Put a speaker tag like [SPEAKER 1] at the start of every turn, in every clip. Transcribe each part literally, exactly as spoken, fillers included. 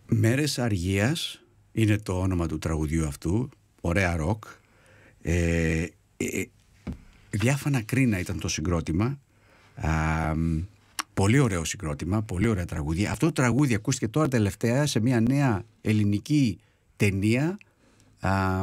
[SPEAKER 1] Μέρες Αργίας είναι το όνομα του τραγουδιού αυτού. Ωραία ροκ. ε, ε, Διάφανα κρίνα ήταν το συγκρότημα. Α, πολύ ωραίο συγκρότημα, πολύ ωραία τραγούδια. Αυτό το τραγούδι ακούστηκε τώρα τελευταία σε μια νέα ελληνική ταινία. Α,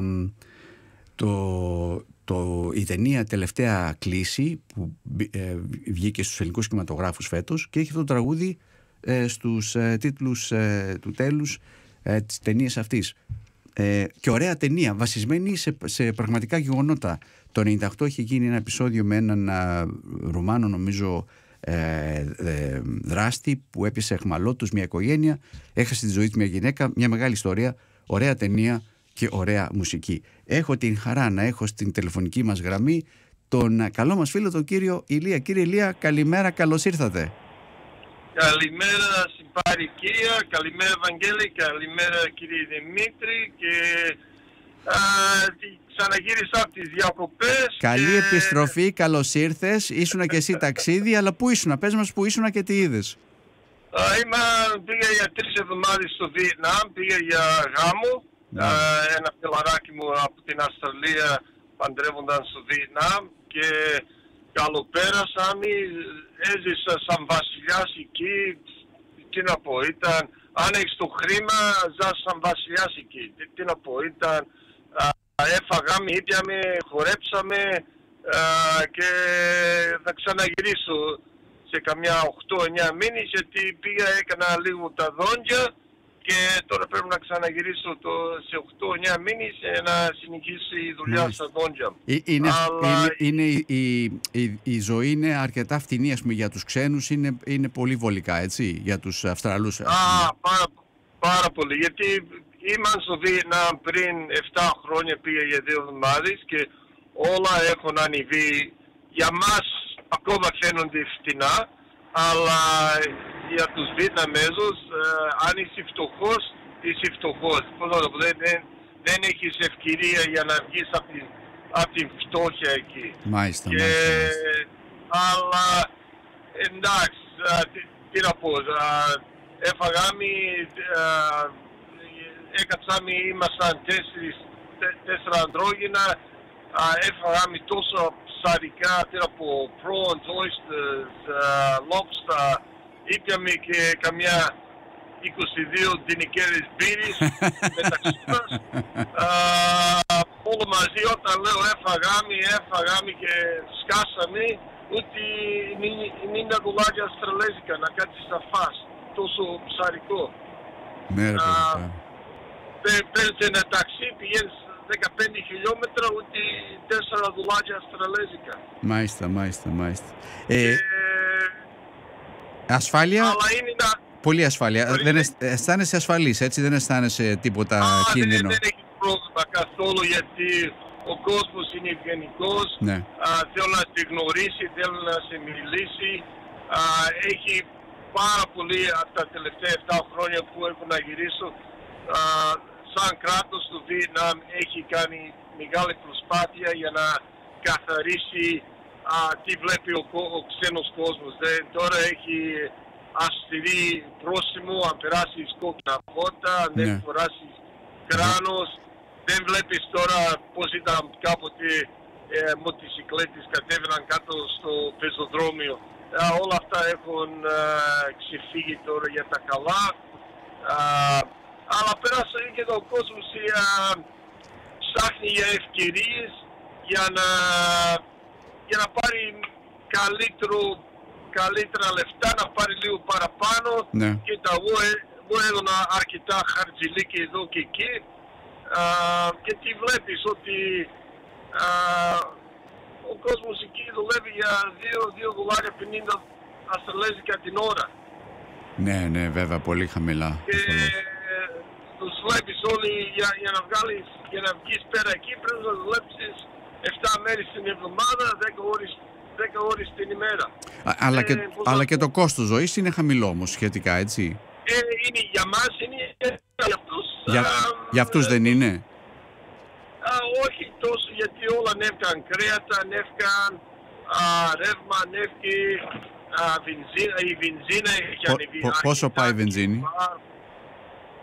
[SPEAKER 1] το, το, η ταινία Τελευταία Κλήση που ε, βγήκε στους ελληνικούς κινηματογράφους φέτος και έχει αυτό το τραγούδι ε, στους ε, τίτλους ε, του τέλους ε, της ταινίας αυτής. Ε, και ωραία ταινία, βασισμένη σε, σε πραγματικά γεγονότα. Το ενενήντα οκτώ είχε γίνει ένα επεισόδιο με έναν α, Ρουμάνο, νομίζω, ε, ε, δράστη που έπιασε αιχμαλώτους μια οικογένεια, έχασε τη ζωή του μια γυναίκα, μια μεγάλη ιστορία, ωραία ταινία και ωραία μουσική. Έχω την χαρά να έχω στην τηλεφωνική μας γραμμή τον καλό μας φίλο, τον κύριο Ηλία. Κύριε Ηλία, καλημέρα, καλώς ήρθατε.
[SPEAKER 2] Καλημέρα συμπαρικία, καλημέρα Βαγγέλη, καλημέρα κύριε Δημήτρη και α, ξαναγύρισα από τις διακοπές.
[SPEAKER 1] Καλή
[SPEAKER 2] και...
[SPEAKER 1] επιστροφή, καλώς ήρθες. Ήσουνα και εσύ ταξίδι, αλλά πού ήσουνα, πες μας πού ήσουνα και τι είδες.
[SPEAKER 2] Α, είμαι, πήγα για τρεις εβδομάδες στο Βιετνάμ, πήγα για γάμο.
[SPEAKER 1] Ναι.
[SPEAKER 2] Α, ένα φιλαράκι μου από την Αυστραλία παντρεύονταν στο Βιετνάμ και καλοπέρασαμε, έζησα σαν βασιλιάς εκεί. Τι να πω, ήταν, αν έχεις το χρήμα, ζας σαν βασιλιάς εκεί. Τι, τι να πω, ήταν, α, έφαγαμε, ήπιαμε, χορέψαμε α, και θα ξαναγυρίσω σε καμιά οκτώ εννιά μήνες, γιατί πήγα, έκανα λίγο τα δόντια και τώρα πρέπει να ξαναγυρίσω το, σε οκτώ εννιά μήνες να συνεχίσει η δουλειά
[SPEAKER 1] ναι.
[SPEAKER 2] στα δόντια μου.
[SPEAKER 1] Είναι,
[SPEAKER 2] Αλλά...
[SPEAKER 1] είναι, είναι η, η, η ζωή είναι αρκετά φτηνή, ας πούμε, για τους ξένους, είναι, είναι πολύ βολικά, έτσι, για τους Αυστραλούς.
[SPEAKER 2] Α, πάρα, πάρα πολύ, γιατί ήμουν στο Βιετνάμ πριν επτά χρόνια, πήγα για δύο εβδομάδες και όλα έχουν ανεβεί. Για μας ακόμα φαίνονται φτηνά, αλλά για τους Βιετναμέζους, ε, αν είσαι φτωχός, είσαι φτωχός. Δεν, δεν, δεν έχεις ευκαιρία για να βγεις από την, απ την φτώχεια εκεί.
[SPEAKER 1] Μάλιστα,
[SPEAKER 2] και,
[SPEAKER 1] μάλιστα.
[SPEAKER 2] Αλλά εντάξει, α, τι, τι να πω, α, έφαγαμε, α, έκαψαμε, ήμασταν τέσσερις, τε, τέσσερα αντρόγυνα, α, έφαγαμε τόσο ψαρικά, τι να πω, prawns, oysters, uh, lobster, ήπιαμε και καμιά είκοσι δύο τεινικέρες μπύρες μεταξύ μας. uh, όλο μαζί, όταν λέω έφαγαμε, έφαγαμε και σκάσαμε, ότι είναι δουλάκια αυστραλέζικα, να κάτσεις να φας, τόσο ψαρικό.
[SPEAKER 1] Ναι, ρε
[SPEAKER 2] uh, παίρνεις ένα ταξί, πηγαίνεις δεκαπέντε χιλιόμετρα, ότι τέσσερα δουλάκια αυστραλέζικα.
[SPEAKER 1] Μάλιστα, μάλιστα, μάλιστα.
[SPEAKER 2] Και...
[SPEAKER 1] Ε, ασφάλεια,
[SPEAKER 2] αλλά είναι να...
[SPEAKER 1] πολύ ασφάλεια. Πολύ... Δεν αισθάνεσαι ασφαλής, έτσι, δεν αισθάνεσαι τίποτα
[SPEAKER 2] Α,
[SPEAKER 1] κίνδυνο.
[SPEAKER 2] Δεν, δεν έχει πρόβλημα καθόλου, γιατί ο κόσμος είναι ευγενικός,
[SPEAKER 1] ναι.
[SPEAKER 2] θέλει να σε γνωρίσει, θέλει να σε μιλήσει. Α, έχει πάρα πολύ από τα τελευταία επτά χρόνια που έχω να γυρίσω. Α, σαν κράτος του Βιετνάμ έχει κάνει μεγάλη προσπάθεια για να καθαρίσει α, τι βλέπει ο, ο ξένος κόσμος. Δε, τώρα έχει αυστηρή πρόσημο, αν περάσεις κόκκινα φώτα, αν δεν
[SPEAKER 1] ναι.
[SPEAKER 2] φοράσεις κράνος. Δεν βλέπεις τώρα πώς ήταν κάποτε ε, μοτοσυκλέτες κατέβαιναν κάτω στο πεζοδρόμιο. Ε, όλα αυτά έχουν ε, ξεφύγει τώρα για τα καλά. Ε, αλλά πέρασε και ο κόσμος uh, ψάχνει για ευκαιρίες για να, για να πάρει καλύτερο, καλύτερα λεφτά, να πάρει λίγο παραπάνω.
[SPEAKER 1] Ναι.
[SPEAKER 2] Και τα εγώ, εγώ έδωνα αρκετά χαρτζηλίκι εδώ και εκεί. Uh, και τι βλέπεις ότι uh, ο κόσμος εκεί δουλεύει για δύο δολάρια πενήντα αυστραλέζικα την ώρα.
[SPEAKER 1] Ναι, ναι, βέβαια, πολύ χαμηλά.
[SPEAKER 2] Και τους βλέπεις όλοι για, για να βγάλεις, για να βγεις πέρα εκεί πρέπει να δουλέψεις επτά μέρες την εβδομάδα, δέκα ώρες, δέκα ώρες την ημέρα. Α,
[SPEAKER 1] αλλά,
[SPEAKER 2] ε,
[SPEAKER 1] και, αλλά και το κόστος ζωής είναι χαμηλό όμως σχετικά, έτσι.
[SPEAKER 2] Ε, είναι για μας, είναι για αυτούς.
[SPEAKER 1] Για,
[SPEAKER 2] α,
[SPEAKER 1] για αυτούς δεν είναι.
[SPEAKER 2] Α, όχι τόσο, γιατί όλα ανέβηκαν κρέατα, ανέβηκαν ρεύμα, ανέβηκε α, βενζίνα, η βενζίνα έχει ανέβει.
[SPEAKER 1] Πόσο πάει η βενζίνη?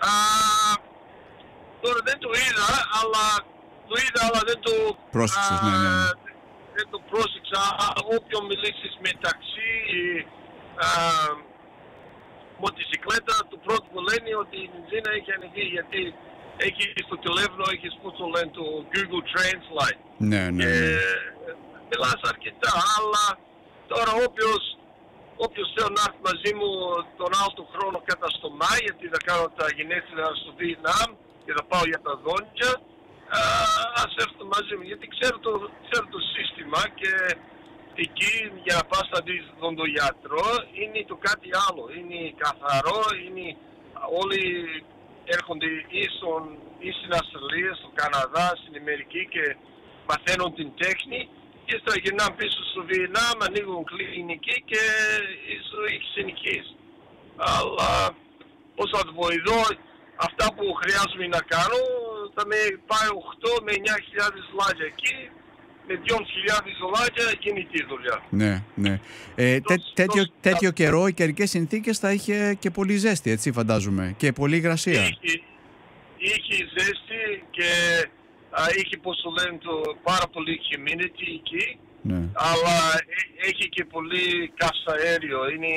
[SPEAKER 2] Α, τώρα δεν το είδα, αλλά το είδα, αλλά δεν το...
[SPEAKER 1] Πρόσεξες, ναι, ναι, ναι.
[SPEAKER 2] Δεν το πρόσεξα. Όποιον μιλήσεις μεταξύ α, μοτοσυκλέτα, το πρώτο που λένε ότι η βενζίνα έχει ανεβεί, γιατί έχει στο τηλέφωνο, έχεις που το λένε το Google Translate.
[SPEAKER 1] Ναι, ναι, ναι.
[SPEAKER 2] Και μιλάς αρκετά, αλλά τώρα όποιος, όποιος θέλει να έρθει μαζί μου τον άλλο χρόνο κατά στο Μάη, γιατί θα κάνω τα γενέθλια στο Βιετνάμ και θα πάω για τα δόντια, α, ας έρθω μαζί μου, γιατί ξέρω το, ξέρω το σύστημα και εκεί για να πας να δεις δοντογιατρό είναι το κάτι άλλο, είναι καθαρό, είναι όλοι έρχονται ή, στον, ή στην Αυστραλία, στον Καναδά, στην Αμερική και μαθαίνουν την τέχνη και ύστερα γυρνάνε πίσω στο Βιετνάμ, ανοίγουν κλινική και η ζωή συνεχίζει. Αλλά πώς θα το πω εδώ, αυτά που χρειάζομαι να κάνω θα με πάει οκτώ με εννιά χιλιάδες δολάρια εκεί, με δυόμισι χιλιάδες δολάρια γίνεται η δουλειά.
[SPEAKER 1] Ναι, ναι. Ε, τέ, τέτοιο, τέτοιο καιρό, οι καιρικές συνθήκες θα είχε και πολύ ζέστη, έτσι φαντάζομαι, και πολύ υγρασία.
[SPEAKER 2] Είχε, είχε ζέστη και α, είχε, πώς το λένε, το, πάρα πολύ humidity εκεί,
[SPEAKER 1] ναι.
[SPEAKER 2] Αλλά έχει και πολύ καυσαέριο. Είναι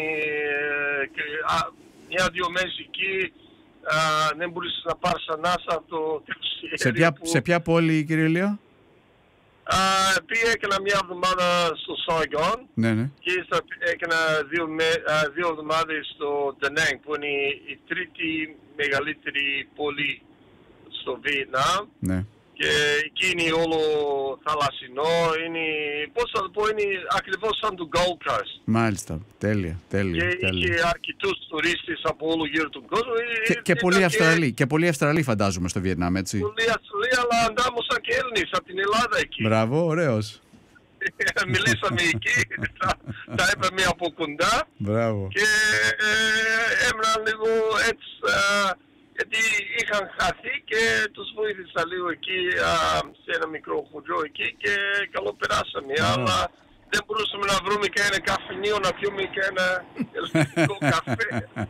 [SPEAKER 2] μια-δύο μέρες εκεί, α, δεν μπορείς να πάρεις ανάσα από το καυσαέριο.
[SPEAKER 1] Σε ποια,
[SPEAKER 2] που...
[SPEAKER 1] σε ποια πόλη, κύριε Ηλία?
[SPEAKER 2] Uh, πήγα έκανα μια εβδομάδα στο Saigon,
[SPEAKER 1] ναι, ναι.
[SPEAKER 2] Και έκανα δύο, uh, δύο εβδομάδες στο Da Nang, που είναι η τρίτη μεγαλύτερη πόλη στο Βιετνάμ.
[SPEAKER 1] Ναι.
[SPEAKER 2] Και εκεί είναι όλο θαλασσινό, είναι, πώς θα το πω, είναι ακριβώς σαν το Gold Coast.
[SPEAKER 1] Μάλιστα, τέλεια, τέλεια.
[SPEAKER 2] Και
[SPEAKER 1] τέλεια.
[SPEAKER 2] είχε αρκετούς τουρίστες από όλο γύρω τον κόσμο.
[SPEAKER 1] Και, και, πολλοί Αυστραλοί, και... και πολλοί Αυστραλοί φαντάζομαι στο Βιετνάμ, έτσι.
[SPEAKER 2] Πολλοί Αυστραλοί, αλλά αντάμωσαν και Έλληνες από την Ελλάδα εκεί.
[SPEAKER 1] Μπράβο, ωραίος.
[SPEAKER 2] Μιλήσαμε εκεί, τα, τα είπαμε από κοντά.
[SPEAKER 1] Μπράβο.
[SPEAKER 2] Και ε, έμειναν λίγο έτσι, α, γιατί είχαν χαθεί και τους βοήθησα λίγο εκεί α, σε ένα μικρό χωριό εκεί και καλό περάσαμε. Yeah. Αλλά δεν μπορούσαμε να βρούμε και ένα καφενείο να πιούμε και ένα ελευθερικό καφέ.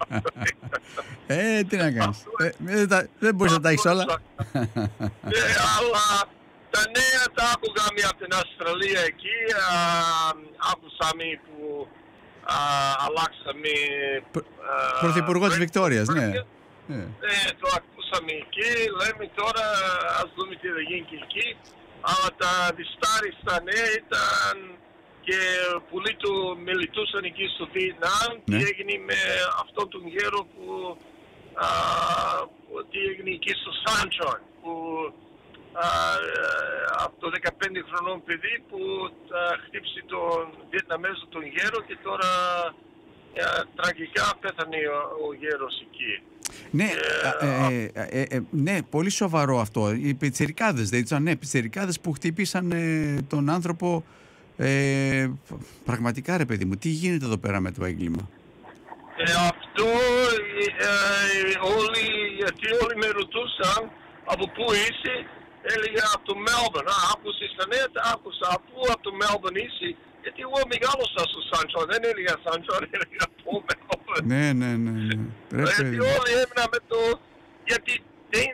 [SPEAKER 1] Ε, τι να κάνεις. ε, δεν, δεν μπορείς να τα έχεις όλα.
[SPEAKER 2] ε, αλλά τα νέα τα άκουγαμε από την Αυστραλία εκεί. Α, άκουσαμε που α, αλλάξαμε
[SPEAKER 1] Πρωθυπουργός της Βικτόριας, ναι.
[SPEAKER 2] Ναι, yeah, το ακούσαμε εκεί, λέμε τώρα ας δούμε τι θα γίνει και εκεί, αλλά τα διστάριστα νέα ήταν και πολλοί του μελετούσαν εκεί στο Βιετνάμ, ναι. Τι έγινε με αυτόν τον γέρο που, α, τι έγινε εκεί στο Σάντσον, που α, από το δεκαπέντε χρονών παιδί που α, χτύπησε τον Βιετναμέζο τον γέρο και τώρα α, τραγικά πέθανε ο, ο γέρος εκεί.
[SPEAKER 1] Ναι, ε, ε, ε, ε, ναι, πολύ σοβαρό αυτό. Οι πιτσιρικάδες, δεν ήταν, ναι, πιτσιρικάδες που χτύπησαν ε, τον άνθρωπο. Ε, πραγματικά, ρε παιδί μου, τι γίνεται εδώ πέρα με το έγκλημα?
[SPEAKER 2] Ε, αυτό ε, όλοι, γιατί όλοι με ρωτούσαν από πού είσαι, έλεγα από το Μέλμπορν. Α, άκουσες τα νέα, τα άκουσα. Από από το Μέλμπορν είσαι? Γιατί εγώ μεγάλωσα στο Σάντσον, δεν έλεγα Σάντσον, έλεγα από Μέλμπορν.
[SPEAKER 1] Ναι, ναι, ναι, ναι.
[SPEAKER 2] Γιατί όλοι έμεινα με το... Γιατί δεν...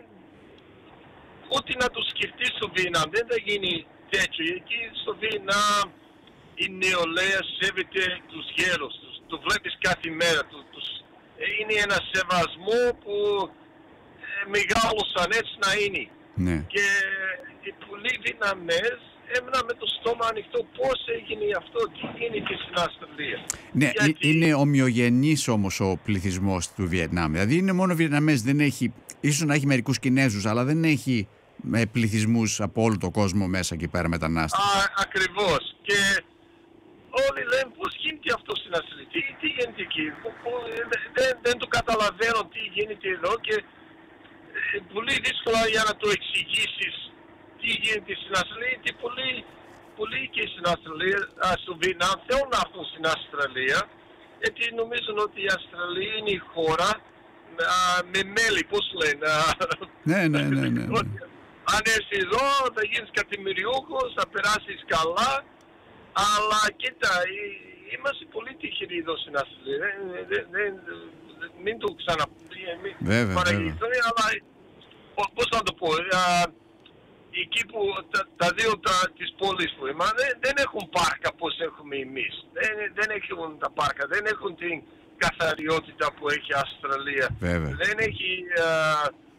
[SPEAKER 2] Ό,τι να το σκεφτείς στο Βιετνάμ, δεν θα γίνει τέτοιο. Εκεί στο Βιετνάμ η νεολαία σέβεται τους γέρους, τους, το βλέπεις κάθε μέρα. Τους, τους, είναι ένα σεβασμό που ε, μεγάλωσαν έτσι να είναι.
[SPEAKER 1] Ναι.
[SPEAKER 2] Και οι πολλοί Βιετναμές έμεινα με το στόμα ανοιχτό πώς έγινε αυτό, τι γίνεται στην Αυστραλία.
[SPEAKER 1] Ναι,
[SPEAKER 2] γιατί...
[SPEAKER 1] είναι ομοιογενής όμως ο πληθυσμός του Βιετνάμ. Δηλαδή είναι μόνο Βιετναμές, δεν έχει, ίσως να έχει μερικούς Κινέζους, αλλά δεν έχει με πληθυσμούς από όλο τον κόσμο μέσα εκεί πέρα μετανάστες.
[SPEAKER 2] Α, ακριβώς. Και όλοι λένε πώς γίνεται αυτό στην Αυστραλία, τι, τι γίνεται εκεί. Δεν, δεν το καταλαβαίνω τι γίνεται εδώ και ε, πολύ δύσκολα για να το εξηγήσεις τι γίνεται στην Αυστραλία, γιατί πολλοί, πολλοί και στην Αυστραλία, α, στο Βιετνάμ θέλουν να έρθουν στην Αυστραλία, γιατί νομίζουν ότι η Αυστραλία είναι η χώρα α, με μέλη, πώς λένε.
[SPEAKER 1] Ναι, ναι, ναι, ναι, ναι.
[SPEAKER 2] Αν έρθει εδώ θα γίνεις κατημεριούχος, θα περάσεις καλά, αλλά κοίτα, είμαστε πολύ τυχεροί εδώ στην Αυστραλία. Δεν, δεν, μην το ξανα... εμείς
[SPEAKER 1] Βέβαια,
[SPEAKER 2] παραγγελιστούμε, αλλά πο- πώς να το πω, α, εκεί που τα, τα δύο τα, της πόλης που είμαστε δεν, δεν έχουν πάρκα όπως έχουμε εμείς. Δεν, δεν έχουν τα πάρκα, δεν έχουν την καθαριότητα που έχει η Αυστραλία.
[SPEAKER 1] Βέβαια.
[SPEAKER 2] Δεν έχει α,